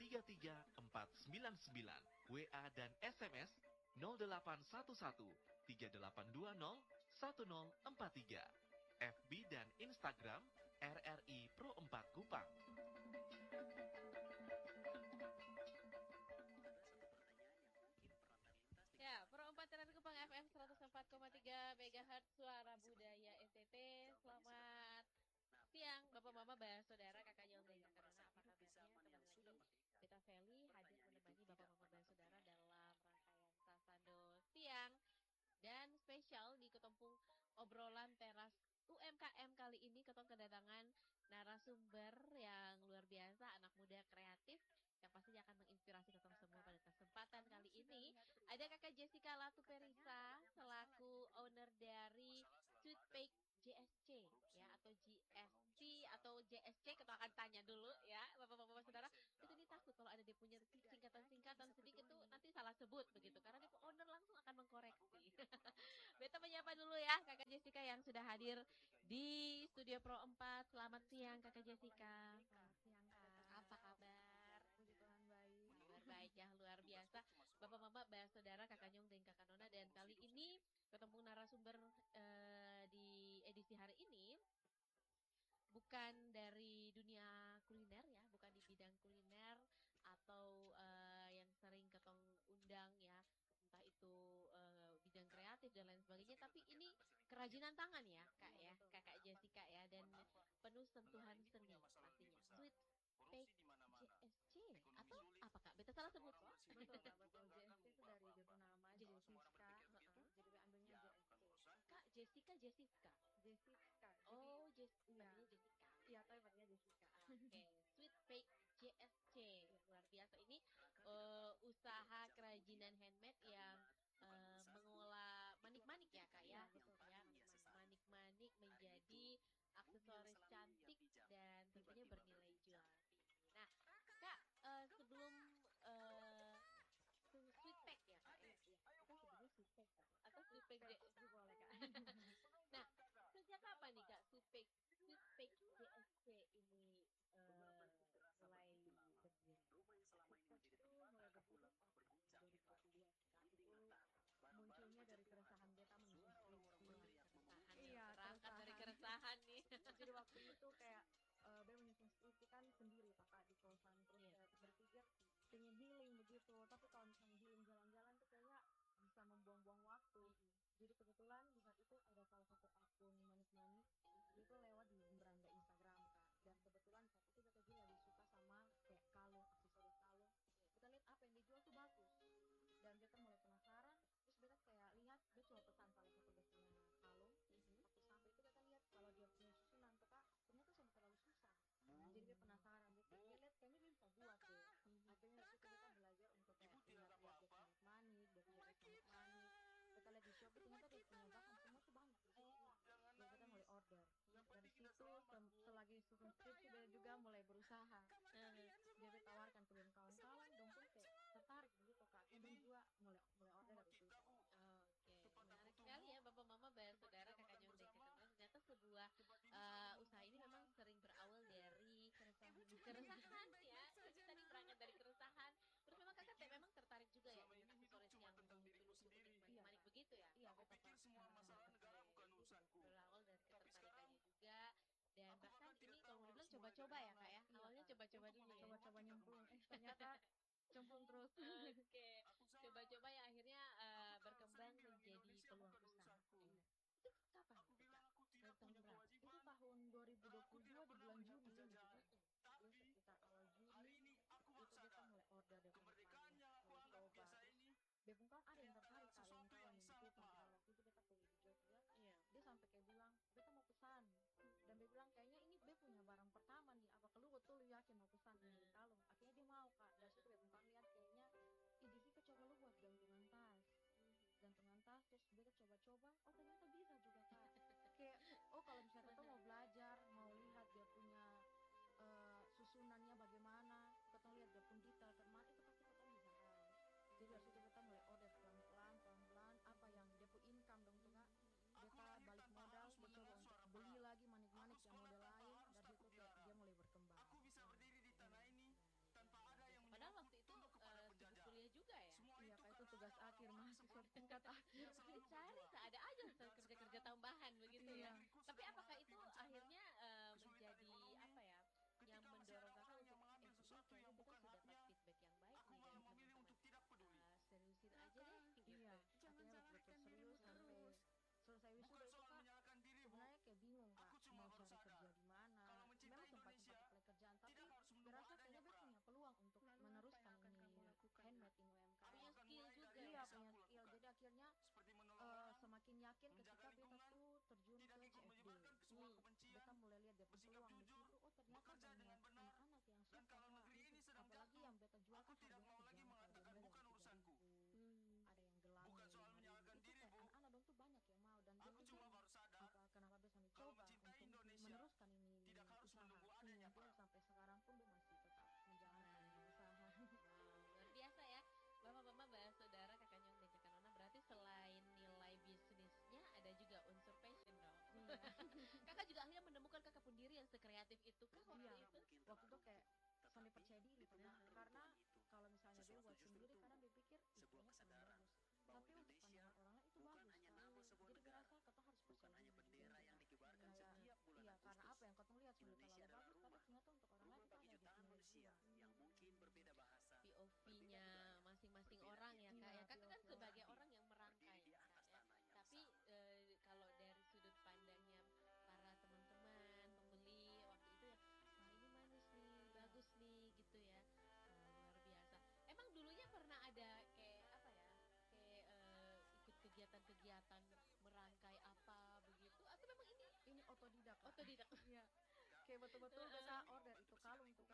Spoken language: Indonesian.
33 499, WA dan SMS 0811 3820 1043, FB dan Instagram RRI Pro 4 Kupang. Ya, Pro 4 Radio Kupang FM 104,3 MHz Suara Budaya NTT. Selamat siang Bapak Mama, Saudara, Kakak Yong dan Kakak Nona. Apa kabarnya? Kembali lagi Beta Feli hadir menemani Bapak Mama, Saudara dalam rangkaian Sasando Siang. Dan spesial di Ketempung obrolan teras UMKM kali ini ketong kedatangan narasumber yang luar biasa, anak muda kreatif yang pastinya akan menginspirasi ketong semua pada kesempatan kali ini. Ada Kakak Jessica Latuperisa selaku owner dari Sweet Bake JSC ya, atau GST atau JSC, kita akan tanya dulu ya Bapak-bapak Saudara. Itu nih takut kalau ada dia punya singkatan-singkatan sedikit tuh nanti salah sebut begitu, karena dia owner langsung akan mengkoreksi. Beta menyapa dulu ya Kakak Jessica yang sudah hadir di Studio Pro 4. Selamat siang Kakak Jessica. Selamat siang Kak. Apa kabar? Puji Tuhan baik. Kabar baik ya, luar biasa. Bapak Mama, Saudara, Kakak Nyong dan Kakak Nona. Dan kali ini ketemu narasumber di edisi hari ini bukan dari dunia kuliner ya, bukan di bidang kuliner atau yang sering ketong undang ya, entah itu bidang kreatif dan lain sebagainya, tapi ini kerajinan tangan ya Kak ya, Kakak Jessica ya, dan penuh sentuhan seni pastinya. Sweet Bake JSC atau apa Kak? Beta salah sebut kok? Betul Kak, betul. JSC itu dari DP nama Jessica. Jadi ambilnya JSC. Kak Jessica. Jessica. Oh, Iya. Jessica. Iya, tapi panggilnya Jessica. Oke, Sweet Bake JSC. Luar biasa ini usaha kerajinan handmade yang mengolah manik-manik ya Kak ya. Ya, manik-manik menjadi aksesoris cantik dan tentunya bernilai jual. Nah, Kak, sebelum Sweet Bake ya Kak ya? Kita sebutnya Sweet Bake Atau Sweet Bake JSC boleh Kak. Nah, sejak kapan nih Kak Sweet Bake JSC ini mulai berdiri? Itu mulai berdiri tahun 2012 Kak. Itu munculnya dari keresahan beta menulis skripsi. Iya, Berangkat dari keresahan nih. Jadi waktu itu kayak beta menyusun skripsi kan sendiri Kak di kosan, terus kayak berpikir pengen healing begitu, tapi kalau misalnya healing jalan-jalan tuh kayaknya bisa membuang-buang waktu. Jadi kebetulan di saat itu ada salah satu akun manik-manik itu lewat di beranda Instagram Kak, dan kebetulan saat itu kita juga lagi suka sama kayak kalung, aksesoris kalung. Kita lihat apa yang dijual tuh bagus dan kita mulai penasaran, terus kita kayak lihat, dia coba pesan salah satu dia punya kalung. Waktu sampai itu kita lihat kalau dia punya susunan tuh Kak, ternyata sama terlalu susah. Jadi dia penasaran, dia lihat kayaknya dia bisa buat deh. Akhirnya dari situ kita belajar untuk kayak lihat-lihat dia punya manik, dia punya manik. Kita lihat di Shopee ternyata dia punya bahan semua tuh banyak di situ. Jadi kita mulai order. Dari situ selagi susun skripsi dia juga mulai berusaha. Dia tawarkan ke kawan-kawan, dong pun kayak tertarik begitu Kak. Dan juga mulai order dari situ. Oke, menarik sekali ya Bapak Mama, Saudara, Kakak Nyong dan Kakak Nona. Ternyata sebuah usaha ini memang sering berawal dari keresahan ya. Jadi tadi berangkat dari keresahan. Terus memang Kakak memang tertarik juga ya dengan aksesoris yang manik begitu ya? Iya, betul Kak. Berawal dari ketertarikannya juga. Dan bahkan ini kalau mau dibilang coba-coba ya Kak ya. Awalnya coba-coba dulu ya. Coba-coba nyemplung, ternyata cemplung terus. Oke, coba-coba yang akhirnya berkembang menjadi peluang usaha. Itu kapan? Dari tahun berapa? Itu tahun 2022 di bulan Juni. Sekitar awal Juni itu kita mulai order dari kawan-kawan, mulai coba. Bepung kan ada yang tertarik kawan yang di Kupang. Waktu itu beta kuliah di Jogja. Dia sampai kayak bilang, beta mau pesan. Dan dia bilang kayaknya ini Be punya barang pertama nih. Apa lu betul yakin mau pesan ini kalung? Akhirnya dia mau Kak. Dari situ Bepung kan lihat kayaknya, Jessica coba lu buat gantungan tas. Terus beta coba-coba, oh ternyata bisa juga Kak. Kayak kalau misalnya kita mau belajar, mau lihat dia punya susunannya bagaimana, kita lihat dia pun detail kemana, itu pasti kita bisa. Jadi dari situ kita mulai order pelan-pelan apa yang dia pun income dong tuh Kak. Kita balik modal, mencoba untuk beli lagi manik-manik yang model lain. Dari situ dia mulai berkembang. Padahal tugas akhir mahasiswa tingkat akhir. Dicari ada aja kerja-kerja tambahan begitu ya. Iya. Tapi apakah itu akhirnya menjadi apa ya? Yang mendorong kakak untuk ini kayaknya beta sudah dapat feedback yang baik nih dari teman-teman. Seriusin aja deh gitu. Iya, akhirnya betul-betul serius sampai selesai wisuda itu kak sebenarnya kayak bingung kak mau cari kerja di mana. Memang sempat apply kerjaan tapi berasa kayaknya gue punya peluang untuk meneruskan ini handmade ini UMKM. Punya skill juga. Iya punya skill. Jadi akhirnya semakin yakin ketika beta tuh terjun ke CFD. Beta mulai lihat dia peluang di situ. Oh ternyata banyak anak-anak yang suka kak. Apalagi yang beta jual kan harganya kerjaan kalau dia mulai dari 3.000. Ada yang gelang dari 5.000. Itu kayak anak-anak dong tuh banyak yang mau dan dia pikir kenapa beta sambil coba untuk meneruskan ini usaha. Akhirnya sampai sekarang pun dia masih tetap menjalankan ini usaha. Luar biasa ya. Bapak-bapak, bahas saudara, kakak Nyong dan kakak Nona, berarti selain nilai bisnisnya ada juga unsur passion dong. Kakak juga akhirnya menemukan kakak pendiri yang sekreatif itu kan waktu Iya. itu. Waktu itu kayak sampai percaya diri tuh Kak. Karena kalau misalnya dia buat sendiri kadang dia pikir ih kayaknya kurang bagus. Tapi untuk pandangan orang lain itu bagus Kak. Jadi berasa kita harus percaya diri. Iya karena apa yang kau lihat sudah terlalu bagus tapi ternyata untuk orang lain itu ada di nilai jiwa. POV-nya masing-masing orang ya kak ya. Kakak kan sebagai orang yang merangkai ya kak ya. Tapi kalau dari sudut pandangnya para teman-teman pembeli waktu itu ya, wah ini manis nih, bagus nih gitu ya. Luar biasa. Emang dulunya pernah ada kayak apa ya? Kayak ikut kegiatan-kegiatan merangkai apa begitu atau memang ini Ini otodidak. Kak. otodidak? Iya. Kayak betul-betul bisa order itu kalung untuk